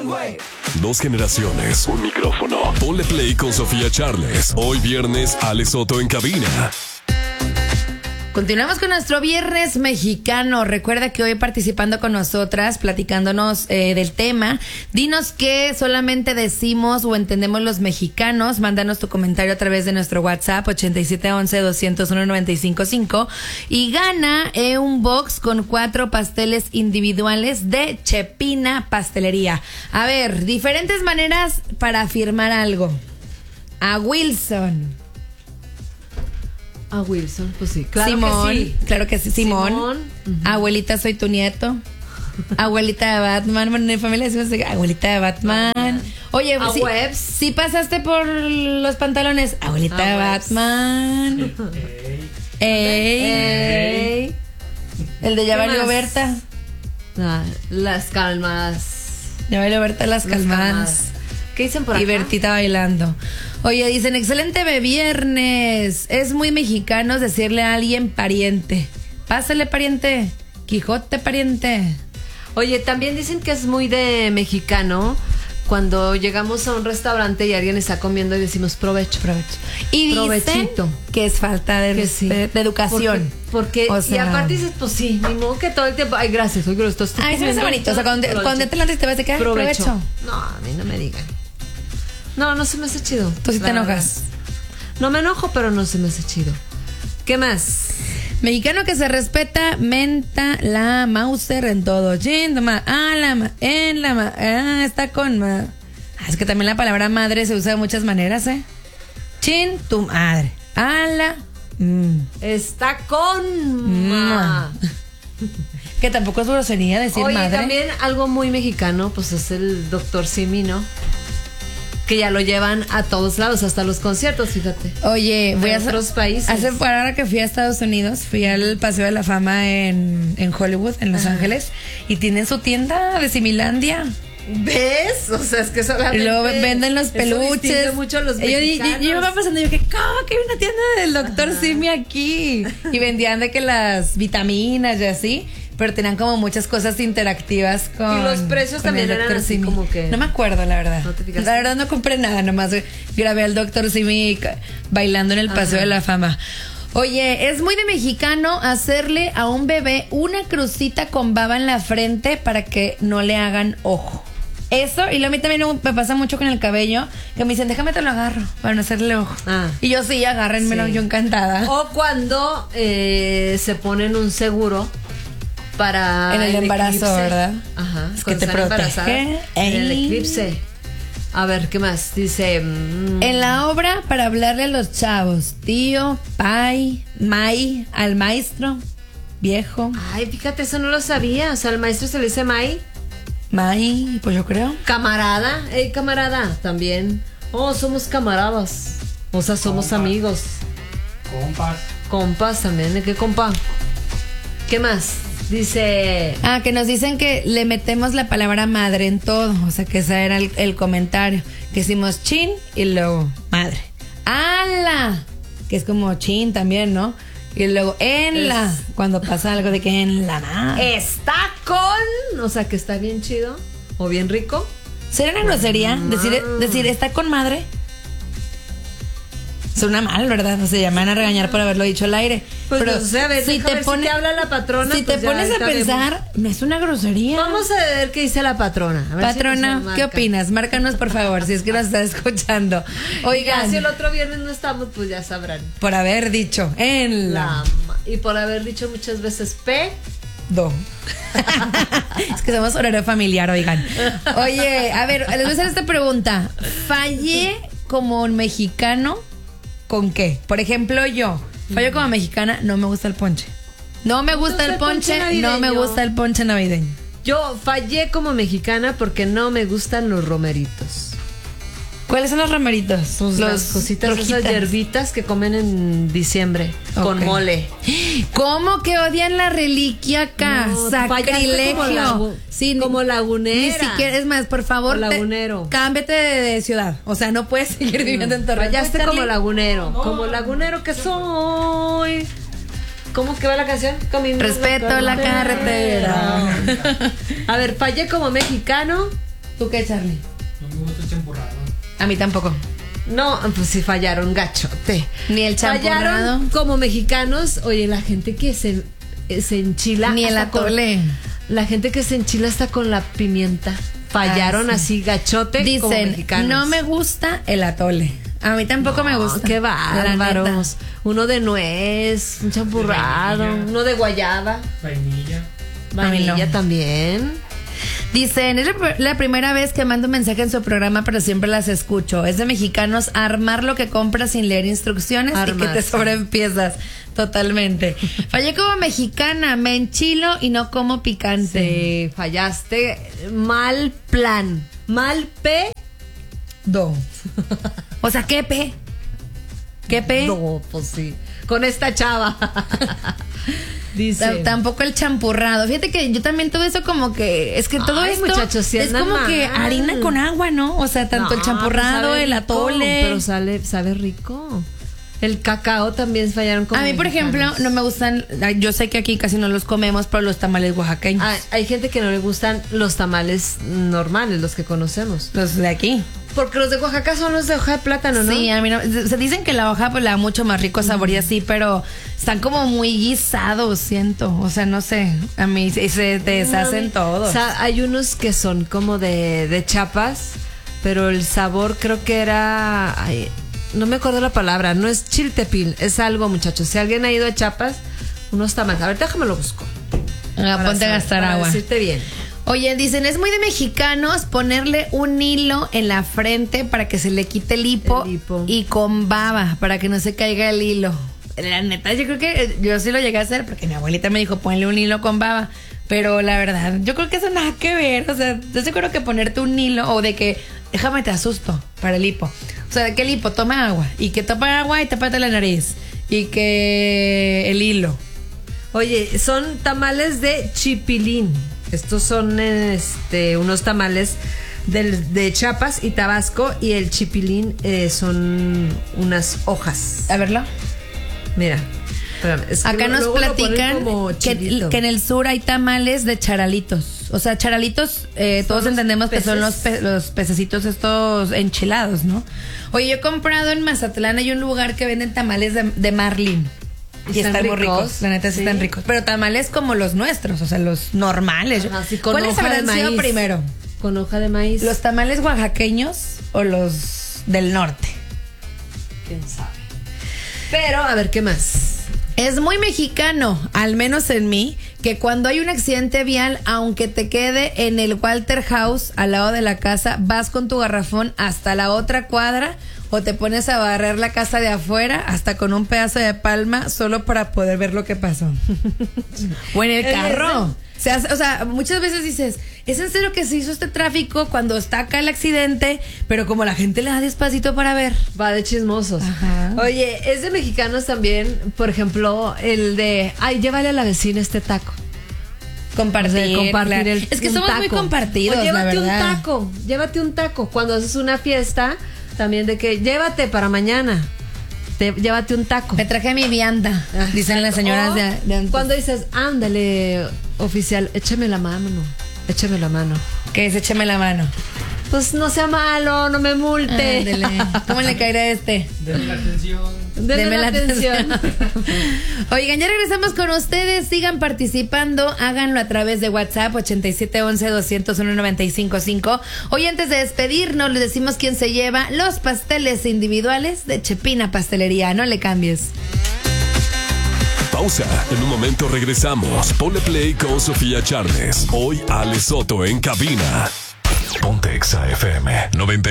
Dos generaciones, un micrófono. Ponle play con Sofía Charles. Hoy viernes, Ale Soto en cabina. Continuamos con nuestro viernes mexicano. Recuerda que hoy participando con nosotras, platicándonos del tema, dinos qué solamente decimos o entendemos los mexicanos. Mándanos tu comentario a través de nuestro WhatsApp 8711-201-955 y gana un box con 4 pasteles individuales de Chepina Pastelería. A ver, diferentes maneras para afirmar algo. A Wilson. A Wilson, pues sí. Claro Simón, que sí. Claro que sí. Simón. Uh-huh. Abuelita, soy tu nieto. Abuelita de Batman. Bueno, en mi familia decimos abuelita de Batman. Oye, si pasaste por los pantalones, abuelita de Batman. Ey. El de ya valió Berta. Las calmadas. Ya valió Berta, las calmadas. ¿Qué dicen por acá? Y Bertita bailando. Oye, dicen, excelente viernes. Es muy mexicano decirle a alguien pariente. Pásale, pariente. Quijote, pariente. Oye, también dicen que es muy de mexicano cuando llegamos a un restaurante y alguien está comiendo y decimos provecho. Y provechito. Dicen que es falta de educación. Porque o sea, y aparte dices, pues sí, ni modo que todo el tiempo, ay, gracias, hoy que lo estás ay, se me hace bonito. O sea, cuando te lanzas te vas a quedar provecho. No, a mí no me digan. No se me hace chido. Tú sí te enojas. No me enojo, pero no se me hace chido. ¿Qué más? Mexicano que se respeta, menta la Mauser en todo. Chin, toma, está con es que también la palabra madre se usa de muchas maneras, ¿eh? Chin, tu madre. Está con Que tampoco es grosería decir Oye, madre. También algo muy mexicano, pues es el Dr. Simi, ¿no? Que ya lo llevan a todos lados, hasta los conciertos, fíjate. Oye, voy a otros países. Ahora que fui a Estados Unidos, fui al Paseo de la Fama en Hollywood, en Los Ángeles, y tienen su tienda de Similandia. ¿Ves? O sea, es que solamente... Y luego venden los peluches. Mucho a los mexicanos. Yo me iba pasando, ¿cómo que hay una tienda del Dr. Simi aquí? Y vendían de que las vitaminas y así, pero tenían como muchas cosas interactivas con... Y los precios también eran así Simi. como que... No me acuerdo, la verdad. ¿No te fijaste? La verdad no compré nada, nomás grabé al Dr. Simi bailando en el Paseo de la Fama. Oye, es muy de mexicano hacerle a un bebé una crucita con baba en la frente para que no le hagan ojo. Eso, y luego a mí también me pasa mucho con el cabello, que me dicen, déjame te lo agarro para no hacerle ojo. Y yo sí, agárrenmelo, yo encantada. O cuando se ponen un seguro para en el embarazo, eclipse. ¿verdad? Ajá. Es que te protege. En el eclipse. A ver, ¿qué más? Dice... En la obra, para hablarle a los chavos, tío, pai, mai, al maestro, viejo. Ay, fíjate, eso no lo sabía. O sea, al maestro se le dice mai. Mai, pues yo creo. Camarada, camarada, también. Oh, somos camaradas. O sea, somos amigos. Compas también, ¿qué compa? ¿Qué más? Dice... que nos dicen que le metemos la palabra madre en todo. O sea, que ese era el comentario. Que decimos chin y luego madre. ¡Ala! Que es como chin también, ¿no? Y luego cuando pasa algo de que en la madre. Está con... O sea, que está bien chido o bien rico. ¿Será una grosería decir está con madre? Suena mal, ¿verdad? O sea, ya me van a regañar por haberlo dicho al aire. Pues pero no sé, a ver, si te habla la patrona. Si pues te pones a pensar, no es una grosería. Vamos a ver qué dice la patrona. A ver patrona, ¿qué opinas? Márcanos, por favor, si es que nos estás escuchando. Oigan, si el otro viernes no estamos, pues ya sabrán. Por haber dicho y por haber dicho muchas veces es que somos horario familiar, oigan. Oye, a ver, les voy a hacer esta pregunta. ¿Fallé como un mexicano con qué? Por ejemplo, yo fallo como mexicana, no me gusta el ponche. No me gusta el ponche navideño. Yo fallé como mexicana porque no me gustan los romeritos. ¿Cuáles son los romeritos? Pues las cositas, rojitas. Esas hierbitas que comen en diciembre con mole. ¿Cómo que odian la reliquia acá? No, sacrilegio. Como lagunera. Ni siquiera, es más, por favor, lagunero. Cámbiate de ciudad. O sea, no puedes seguir viviendo en Torreón. Fallaste como lagunero. Como lagunero que soy. ¿Cómo que va la canción? Respeto la carretera. A ver, fallé como mexicano ¿Tú qué, Charlie? No me gusta el champurrado. A mí tampoco. No, pues sí fallaron gachote. Ni el champurrado. Fallaron como mexicanos. Oye, la gente que se enchila. Ni el atole. La gente que se enchila hasta con la pimienta. Fallaron sí. Así gachote. Como Dicen, mexicanos. no me gusta el atole. A mí tampoco me gusta. Qué bárbaros. La neta. Uno de nuez, un champurrado, De vainilla. uno de guayaba. Vainilla. Vainilla no. también. Dicen, es la primera vez que mando un mensaje en su programa, pero siempre las escucho. Es de mexicanos armar lo que compras sin leer instrucciones y que te sobren piezas. Totalmente. Fallé como mexicana, me enchilo y no como picante. Sí, fallaste. Mal plan. Mal P. O sea, ¿qué pe? ¿Qué pe? No, pues sí. Con esta chava. Dice. Tampoco el champurrado. Fíjate que yo también tuve eso como que... Es que todo Ay, esto muchachos, sí es andan como mal. que harina con agua, ¿no? O sea, tanto el champurrado, pues sabe el rico, atole. pero sabe rico. El cacao también fallaron como A mí, por mexicanos. ejemplo, no me gustan... Yo sé que aquí casi no los comemos, pero los tamales oaxaqueños. Hay gente que no le gustan los tamales normales, los que conocemos. Los de aquí. Porque los de Oaxaca son los de hoja de plátano, ¿no? Sí, a mí no. Se dicen que la hoja pues le da mucho más rico sabor y así, pero están como muy guisados, siento. O sea, no sé. A mí se deshacen todos. O sea, hay unos que son como de chapas, pero el sabor creo que era... Ay, no me acuerdo la palabra. No es chiltepín, es algo, muchachos. Si alguien ha ido a Chiapas, unos tamales. A ver, déjame lo busco. Ponte a gastar para agua. decirte bien. Oye, dicen, es muy de mexicanos ponerle un hilo en la frente para que se le quite el hipo, y con baba para que no se caiga el hilo. La neta, yo creo que yo sí lo llegué a hacer porque mi abuelita me dijo, ponle un hilo con baba. Pero la verdad, yo creo que eso nada que ver. O sea, yo sí creo que ponerte un hilo o de que, déjame te asusto para el hipo. O sea, que el hipo toma agua y que toma agua y tápate la nariz y que el hilo. Oye, son tamales de chipilín. Estos son unos tamales de Chiapas y Tabasco, y el chipilín son unas hojas. A verlo. Mira, espérame, es que acá nos luego lo ponen platican como chilito. que en el sur hay tamales de charalitos. O sea, charalitos, todos entendemos que son los pececitos estos enchilados, ¿no? Oye, yo he comprado en Mazatlán, hay un lugar que venden tamales de marlin. Y están muy ricos, la neta sí están ricos. Pero tamales como los nuestros, o sea, los normales. Ajá, sí, con ¿cuáles hoja de habrán sido maíz. primero? Con hoja de maíz. ¿Los tamales oaxaqueños o los del norte? ¿Quién sabe? Pero, a ver, ¿qué más? Es muy mexicano, al menos en mí, que cuando hay un accidente vial, aunque te quede en el Walter House al lado de la casa, vas con tu garrafón hasta la otra cuadra o te pones a barrer la casa de afuera hasta con un pedazo de palma solo para poder ver lo que pasó. O en el carro. O sea, muchas veces dices, ¿es en serio que se hizo este tráfico cuando está acá el accidente? Pero como la gente le da despacito para ver. Va de chismosos. Ajá. Oye, es de mexicanos también, por ejemplo, el de, ay, llévale a la vecina este taco. Compartir Compartir es que un somos taco. muy compartidos, O llévate la verdad. llévate un taco. Cuando haces una fiesta, también de que llévate para mañana. Llévate un taco. Me traje mi vianda, dicen las señoras O de antes. cuando dices, ándale, oficial, échame la mano. Échame la mano. Que es écheme la mano. Pues no sea malo, no me multe. Ándele. ¿Cómo le caerá a este? Denme la atención. Deme la atención. Oigan, ya regresamos con ustedes. Sigan participando. Háganlo a través de WhatsApp 8711-201-955. Hoy, antes de despedirnos, les decimos quién se lleva los pasteles individuales de Chepina Pastelería. No le cambies. Pausa. En un momento regresamos. Ponle play con Sofía Charles. Hoy Ale Soto en cabina. Ponte Exa FM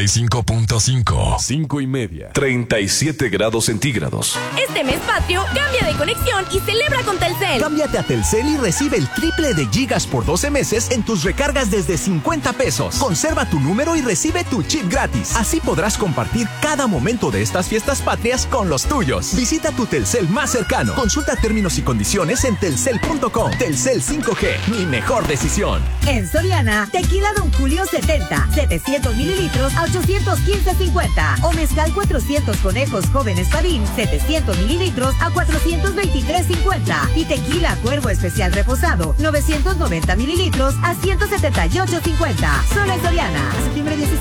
95.5. 5:30. 37 grados centígrados. Este mes patrio, cambia de conexión y celebra con Telcel. Cámbiate a Telcel y recibe el triple de gigas por 12 meses en tus recargas desde 50 pesos. Conserva tu número y recibe tu chip gratis. Así podrás compartir cada momento de estas fiestas patrias con los tuyos. Visita tu Telcel más cercano. Consulta términos y condiciones en telcel.com. Telcel 5G, mi mejor decisión. En Soriana, tequila Don Julio 700 mililitros a 815.50. O mezcal 400 conejos jóvenes Padín, 700 mililitros a 423.50. Y tequila Cuervo Especial Reposado, 990 mililitros a 178.50. Solo en Soriana.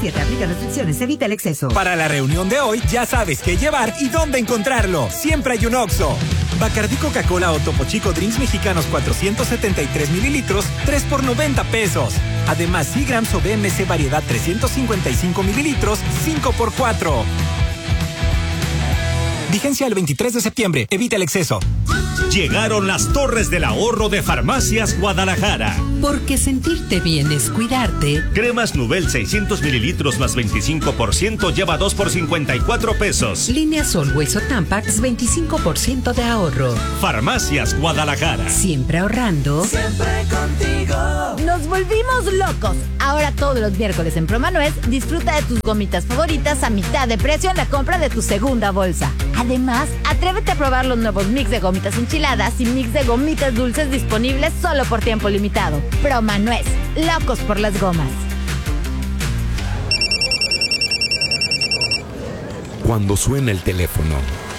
2017. Aplica restricciones. Evita el exceso. Para la reunión de hoy, ya sabes qué llevar y dónde encontrarlo. Siempre hay un Oxxo. Bacardí Coca-Cola o Topo Chico Drinks Mexicanos 473 mililitros, 3 por 90 pesos. Además, Seagrams o BMC Variedad 355 mililitros, 5 por 4. Vigencia el 23 de septiembre. Evita el exceso. Llegaron las Torres del Ahorro de Farmacias Guadalajara. Porque sentirte bien es cuidarte. Cremas Nubel 600 mililitros más 25% lleva 2 por 54 pesos. Línea Sol Hueso Tampax 25% de ahorro. Farmacias Guadalajara. Siempre ahorrando. Siempre contigo. Nos volvimos locos. Ahora todos los miércoles en Promanuez disfruta de tus gomitas favoritas a mitad de precio en la compra de tu segunda bolsa. Además, atrévete a probar los nuevos mix de gomitas enchiladas y mix de gomitas dulces disponibles solo por tiempo limitado. Promanuez, locos por las gomas. Cuando suena el teléfono,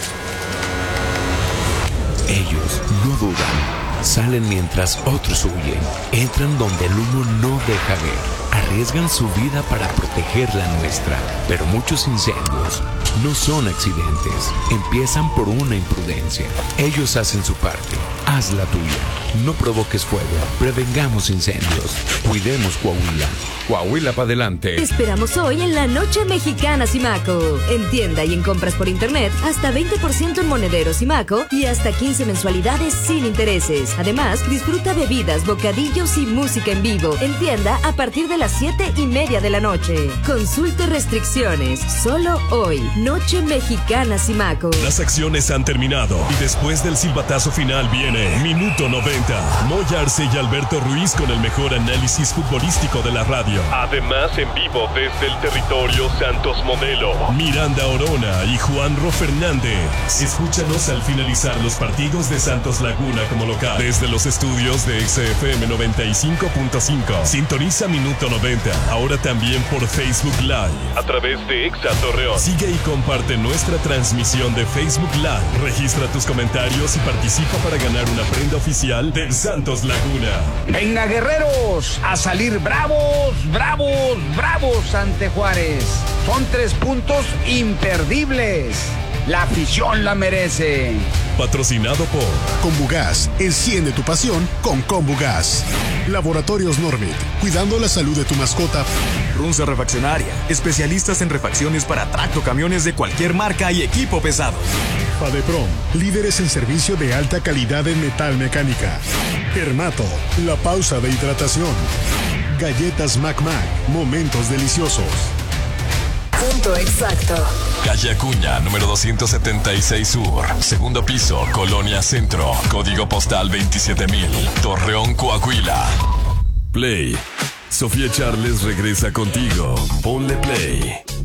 ellos no dudan. Salen mientras otros huyen. Entran donde el humo no deja ver. Arriesgan su vida para proteger la nuestra. Pero muchos incendios no son accidentes. Empiezan por una imprudencia. Ellos hacen su parte. Haz la tuya. No provoques fuego. Prevengamos incendios. Cuidemos Coahuila. Coahuila para adelante. Te esperamos hoy en la Noche Mexicana Simaco. En tienda y en compras por internet, hasta 20% en monederos Simaco y hasta 15 mensualidades sin intereses. Además, disfruta bebidas, bocadillos y música en vivo. En tienda a partir de las 7:30 de la noche. Consulte restricciones. Solo hoy. Noche Mexicana Simaco. Las acciones han terminado y después del silbatazo final viene Minuto 90. Moy Arce y Alberto Ruiz con el mejor análisis futbolístico de la radio. Además, en vivo desde el territorio Santos Modelo, Miranda Orona y Juanro Fernández. Escúchanos al finalizar los partidos de Santos Laguna como local. Desde los estudios de XFM 95.5. Sintoniza Minuto 90. Ahora también por Facebook Live. A través de Exa Torreón. Sigue y comparte nuestra transmisión de Facebook Live. Registra tus comentarios y participa para ganar una prenda oficial del Santos Laguna. Venga, guerreros, a salir bravos, bravos, bravos ante Juárez. Son 3 puntos imperdibles. La afición la merece. Patrocinado por Combugás. Enciende tu pasión con Combugás. Laboratorios Normit. Cuidando la salud de tu mascota. Runza Refaccionaria. Especialistas en refacciones para tractocamiones de cualquier marca y equipo pesado. Fadeprom. Líderes en servicio de alta calidad en metal mecánica. Hermato. La pausa de hidratación. Galletas Mac. Momentos deliciosos. Punto exacto. Calle Acuña, número 276 Sur. Segundo piso, Colonia Centro. Código postal 27000. Torreón, Coahuila. Play. Sofía Charles regresa contigo. Ponle play.